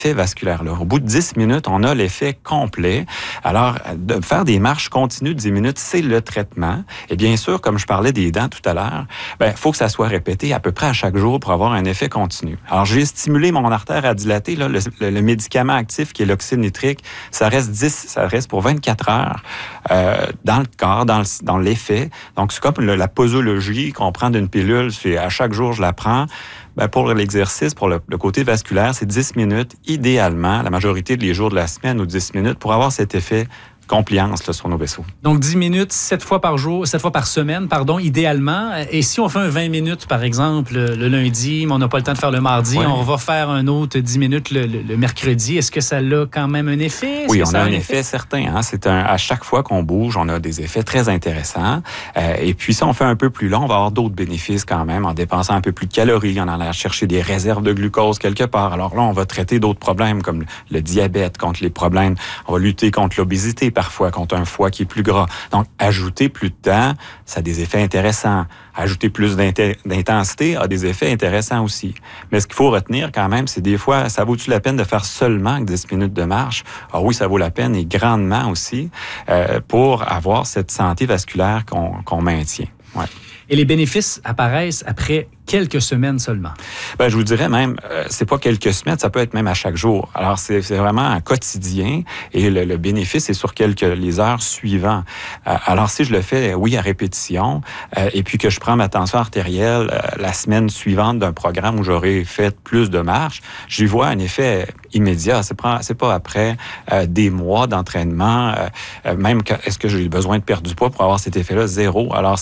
vasculaire-là. Au bout de 10 minutes, on a l'effet complet. Alors, de faire des marches continues de 10 minutes, c'est le traitement. Et bien sûr, comme je parlais des dents tout à l'heure, il faut que ça soit répété à peu près à chaque jour pour avoir un effet continu. Alors, j'ai stimulé mon artère à dilater. Là, le médicament actif qui est l'oxyde nitrique, ça reste pour 24 heures dans le corps, dans l'effet. Donc, c'est comme la posologie qu'on prend d'une pilule. C'est à chaque jour, je la prends. Pour l'exercice, pour le côté vasculaire, c'est 10 minutes, idéalement, la majorité des jours de la semaine ou 10 minutes, pour avoir cet effet compliance là, sur nos vaisseaux. Donc, 10 minutes, 7 fois par semaine, idéalement. Et si on fait un 20 minutes, par exemple, le lundi, mais on n'a pas le temps de faire le mardi, on va faire un autre 10 minutes le mercredi. Est-ce que ça a quand même un effet? Oui, on a un effet certain. Hein? À chaque fois qu'on bouge, on a des effets très intéressants. Et puis, si on fait un peu plus long, on va avoir d'autres bénéfices quand même en dépensant un peu plus de calories, en allant chercher des réserves de glucose quelque part. Alors là, on va traiter d'autres problèmes comme le diabète, contre les problèmes. On va lutter contre l'obésité, parfois contre un foie qui est plus gras. Donc, ajouter plus de temps, ça a des effets intéressants. Ajouter plus d'intensité a des effets intéressants aussi. Mais ce qu'il faut retenir quand même, c'est des fois, ça vaut-tu la peine de faire seulement 10 minutes de marche? Ah oui, ça vaut la peine et grandement aussi pour avoir cette santé vasculaire qu'on maintient. Ouais. Et les bénéfices apparaissent après quelques semaines seulement. Je vous dirais même, c'est pas quelques semaines, ça peut être même à chaque jour. Alors, c'est vraiment un quotidien et le bénéfice est sur les heures suivantes. Alors, si je le fais, oui, à répétition, et puis que je prends ma tension artérielle la semaine suivante d'un programme où j'aurai fait plus de marches, j'y vois un effet immédiat. C'est pas après des mois d'entraînement, même est-ce que j'ai besoin de perdre du poids pour avoir cet effet-là? Zéro. Alors,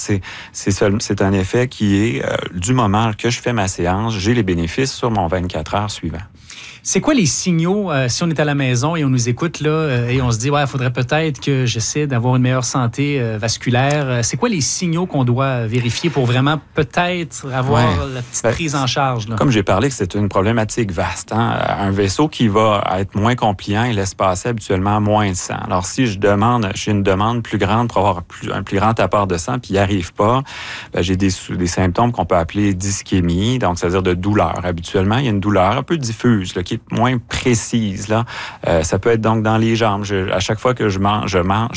c'est un effet qui est du moment que je fais ma séance, j'ai les bénéfices sur mon 24 heures suivant. C'est quoi les signaux, si on est à la maison et on nous écoute là, et on se dit, il faudrait peut-être que j'essaie d'avoir une meilleure santé vasculaire. C'est quoi les signaux qu'on doit vérifier pour vraiment peut-être avoir la petite prise en charge? Là? Comme j'ai parlé que c'est une problématique vaste. Hein? Un vaisseau qui va être moins compliant, il laisse passer habituellement moins de sang. Alors, si j'ai une demande plus grande pour avoir un plus grand apport de sang, puis il n'y arrive pas, j'ai des symptômes qu'on peut appeler d'ischémie, donc c'est-à-dire de douleur. Habituellement, il y a une douleur un peu diffuse, là, qui est moins précise. Là. Ça peut être donc dans les jambes. À chaque fois que je marche,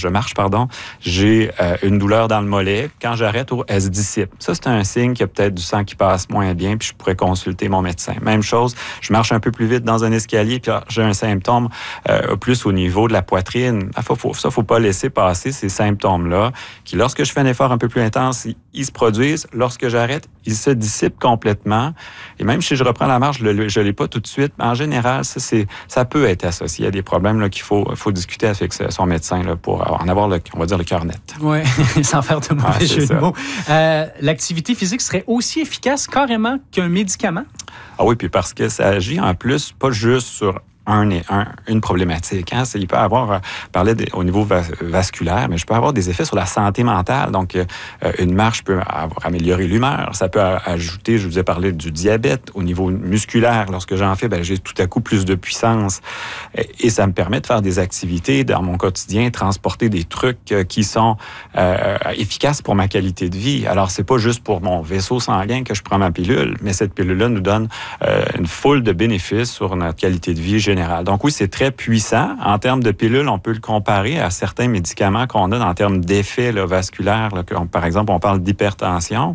j'ai une douleur dans le mollet. Quand j'arrête, elle se dissipe. Ça, c'est un signe qu'il y a peut-être du sang qui passe moins bien, puis je pourrais consulter mon médecin. Même chose, je marche un peu plus vite dans un escalier, puis j'ai un symptôme plus au niveau de la poitrine. Faut pas laisser passer ces symptômes-là, qui, lorsque je fais un effort un peu plus intense, ils se produisent. Lorsque j'arrête, ils se dissipent complètement. Et même si je reprends la marche, je ne l'ai pas tout de suite. En général, ça peut être associé à des problèmes là, qu'il faut discuter avec son médecin là, pour en avoir, on va dire, le cœur net. Oui, sans faire de mauvais jeu de mots. L'activité physique serait aussi efficace carrément qu'un médicament? Ah oui, puis parce que ça agit en plus, pas juste sur une problématique. Hein? Il peut avoir, parler au niveau vasculaire, mais je peux avoir des effets sur la santé mentale. Donc, une marche peut améliorer l'humeur. Ça peut ajouter, je vous ai parlé du diabète au niveau musculaire. Lorsque j'en fais, j'ai tout à coup plus de puissance. Et ça me permet de faire des activités dans mon quotidien, transporter des trucs qui sont efficaces pour ma qualité de vie. Alors, c'est pas juste pour mon vaisseau sanguin que je prends ma pilule, mais cette pilule-là nous donne une foule de bénéfices sur notre qualité de vie générale. Donc oui, c'est très puissant. En termes de pilules, on peut le comparer à certains médicaments qu'on a en termes d'effets vasculaires. Là, par exemple, on parle d'hypertension,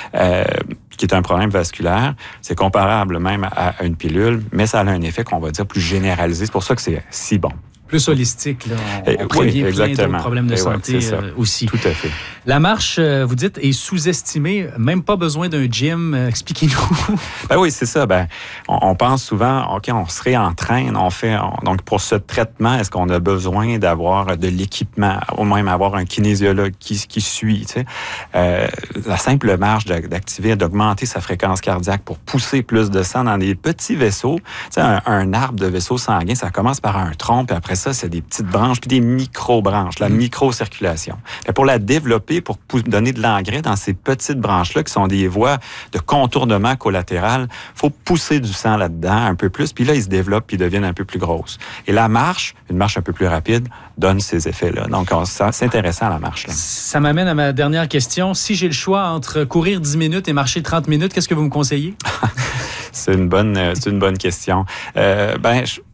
qui est un problème vasculaire. C'est comparable même à une pilule, mais ça a un effet qu'on va dire plus généralisé. C'est pour ça que c'est si bon. Plus holistique, là. On prévient plein d'autres problèmes de santé aussi. Tout à fait. La marche, vous dites, est sous-estimée. Même pas besoin d'un gym. Expliquez-nous. Oui, c'est ça. On pense souvent, OK, on se réentraîne, donc pour ce traitement, est-ce qu'on a besoin d'avoir de l'équipement ou même avoir un kinésiologue qui suit, tu sais? La simple marche d'activer, d'augmenter sa fréquence cardiaque pour pousser plus de sang dans des petits vaisseaux. Tu sais, un arbre de vaisseau sanguin, ça commence par un tronc, puis après ça, c'est des petites branches, puis des micro-branches, la microcirculation. Pour la développer, pour donner de l'engrais dans ces petites branches-là, qui sont des voies de contournement collatéral, il faut pousser du sang là-dedans un peu plus, puis là, ils se développent, puis ils deviennent un peu plus grosses. Et la marche, une marche un peu plus rapide, donne ces effets-là. Donc, c'est intéressant, la marche. Là. Ça m'amène à ma dernière question. Si j'ai le choix entre courir 10 minutes et marcher 30 minutes, qu'est-ce que vous me conseillez? C'est une bonne question.